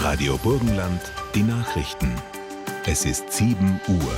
Radio Burgenland, die Nachrichten. Es ist 7 Uhr.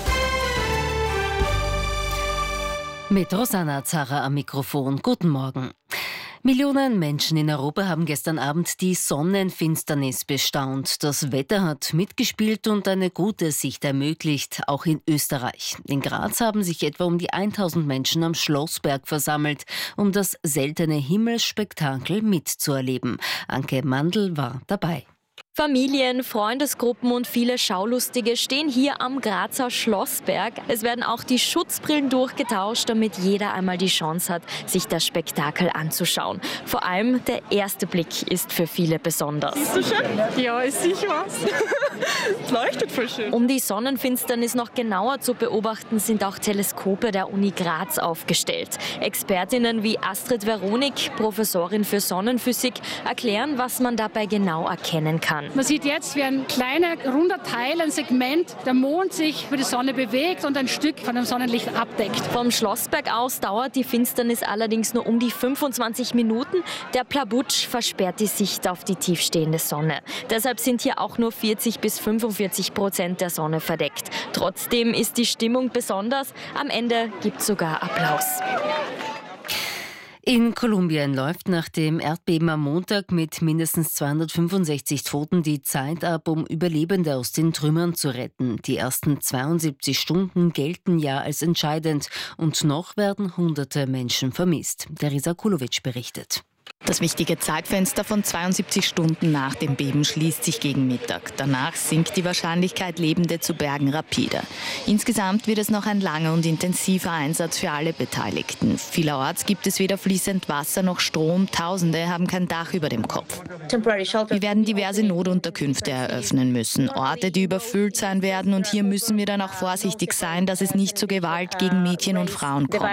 Mit Rosanna Zarra am Mikrofon. Guten Morgen. Millionen Menschen in Europa haben gestern Abend die Sonnenfinsternis bestaunt. Das Wetter hat mitgespielt und eine gute Sicht ermöglicht, auch in Österreich. In Graz haben sich etwa um die 1000 Menschen am Schlossberg versammelt, um das seltene Himmelsspektakel mitzuerleben. Anke Mandl war dabei. Familien, Freundesgruppen und viele Schaulustige stehen hier am Grazer Schlossberg. Es werden auch die Schutzbrillen durchgetauscht, damit jeder einmal die Chance hat, sich das Spektakel anzuschauen. Vor allem der erste Blick ist für viele besonders. Siehst du schon? Ja, ich sehe was. Es leuchtet voll schön. Um die Sonnenfinsternis noch genauer zu beobachten, sind auch Teleskope der Uni Graz aufgestellt. Expertinnen wie Astrid Veronik, Professorin für Sonnenphysik, erklären, was man dabei genau erkennen kann. Man sieht jetzt, wie ein kleiner, runder Teil, ein Segment, der Mond sich über die Sonne bewegt und ein Stück von dem Sonnenlicht abdeckt. Vom Schlossberg aus dauert die Finsternis allerdings nur um die 25 Minuten. Der Plabutsch versperrt die Sicht auf die tiefstehende Sonne. Deshalb sind hier auch nur 40-45% der Sonne verdeckt. Trotzdem ist die Stimmung besonders. Am Ende gibt es sogar Applaus. In Kolumbien läuft nach dem Erdbeben am Montag mit mindestens 265 Toten die Zeit ab, um Überlebende aus den Trümmern zu retten. Die ersten 72 Stunden gelten ja als entscheidend und noch werden hunderte Menschen vermisst. Teresa Kulovic berichtet. Das wichtige Zeitfenster von 72 Stunden nach dem Beben schließt sich gegen Mittag. Danach sinkt die Wahrscheinlichkeit, Lebende zu bergen, rapide. Insgesamt wird es noch ein langer und intensiver Einsatz für alle Beteiligten. Vielerorts gibt es weder fließend Wasser noch Strom. Tausende haben kein Dach über dem Kopf. Wir werden diverse Notunterkünfte eröffnen müssen. Orte, die überfüllt sein werden. Und hier müssen wir dann auch vorsichtig sein, dass es nicht zu Gewalt gegen Mädchen und Frauen kommt.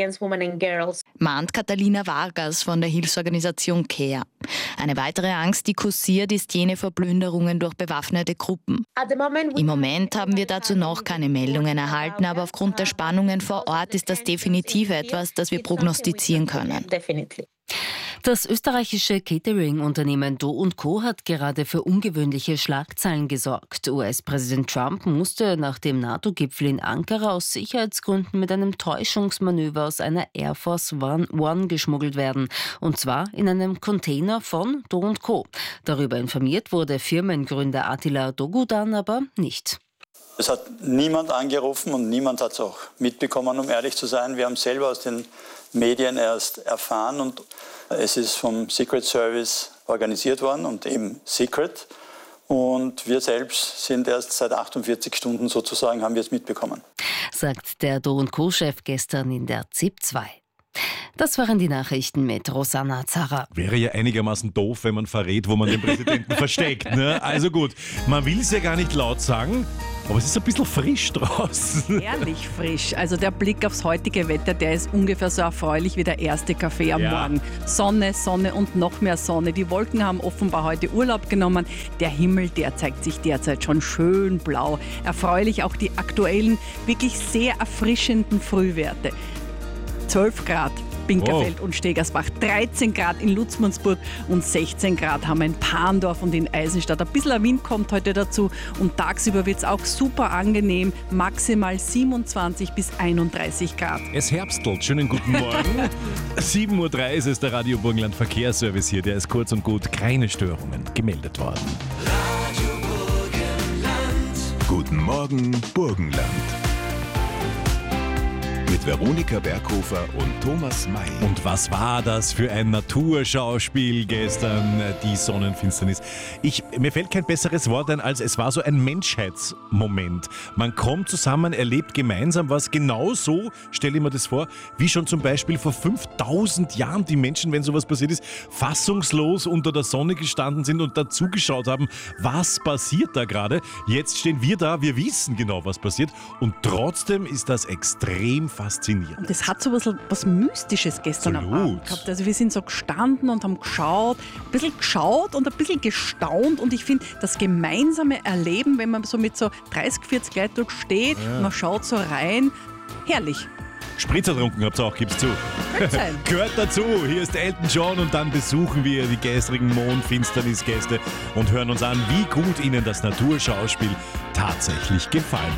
Mahnt Catalina Vargas von der Hilfsorganisation CARE. Eine weitere Angst, die kursiert, ist jene vor Plünderungen durch bewaffnete Gruppen. Im Moment haben wir dazu noch keine Meldungen erhalten, aber aufgrund der Spannungen vor Ort ist das definitiv etwas, das wir prognostizieren können. Das österreichische Catering-Unternehmen Do & Co. hat gerade für ungewöhnliche Schlagzeilen gesorgt. US-Präsident Trump musste nach dem NATO-Gipfel in Ankara aus Sicherheitsgründen mit einem Täuschungsmanöver aus einer Air Force One geschmuggelt werden. Und zwar in einem Container von Do & Co. Darüber informiert wurde Firmengründer Attila Dogudan aber nicht. Es hat niemand angerufen und niemand hat es auch mitbekommen, um ehrlich zu sein. Wir haben es selber aus den Medien erst erfahren und es ist vom Secret Service organisiert worden und eben secret. Und wir selbst sind erst seit 48 Stunden sozusagen, haben wir es mitbekommen. Sagt der Do & Co-Chef gestern in der ZIP 2. Das waren die Nachrichten mit Rosanna Zarra. Wäre ja einigermaßen doof, wenn man verrät, wo man den Präsidenten versteckt. Ne? Also gut, man will es ja gar nicht laut sagen, aber es ist ein bisschen frisch draußen. Ehrlich frisch. Also der Blick aufs heutige Wetter, der ist ungefähr so erfreulich wie der erste Kaffee am Morgen. Sonne, Sonne und noch mehr Sonne. Die Wolken haben offenbar heute Urlaub genommen. Der Himmel, der zeigt sich derzeit schon schön blau. Erfreulich auch die aktuellen, wirklich sehr erfrischenden Frühwerte. 12 Grad. Binkerfeld und Stegersbach, 13 Grad in Lutzmannsburg und 16 Grad haben wir in Parndorf und in Eisenstadt. Ein bisschen Wind kommt heute dazu und tagsüber wird es auch super angenehm, maximal 27 bis 31 Grad. Es herbstelt, schönen guten Morgen. 7.03 Uhr ist es, der Radio Burgenland Verkehrsservice hier, der ist kurz und gut, keine Störungen gemeldet worden. Radio Burgenland. Guten Morgen, Burgenland. Mit Veronika Berghofer und Thomas May. Und was war das für ein Naturschauspiel gestern, die Sonnenfinsternis. Mir fällt kein besseres Wort ein, als es war so ein Menschheitsmoment. Man kommt zusammen, erlebt gemeinsam was. Genau so stelle ich mir das vor, wie schon zum Beispiel vor 5000 Jahren die Menschen, wenn sowas passiert ist, fassungslos unter der Sonne gestanden sind und da zugeschaut haben, was passiert da gerade. Jetzt stehen wir da, wir wissen genau, was passiert und trotzdem ist das extrem faszinierend. Und das hat so was Mystisches gestern am Abend gehabt. Also wir sind so gestanden und haben geschaut, ein bisschen geschaut und ein bisschen gestaunt. Und ich finde, das gemeinsame Erleben, wenn man so mit so 30, 40 Leuten steht, man schaut so rein, herrlich. Spritzer trunken habt ihr auch, gibt's zu. Gehört dazu. Hier ist Elton John und dann besuchen wir die gestrigen Mondfinsternisgäste und hören uns an, wie gut ihnen das Naturschauspiel tatsächlich gefallen hat.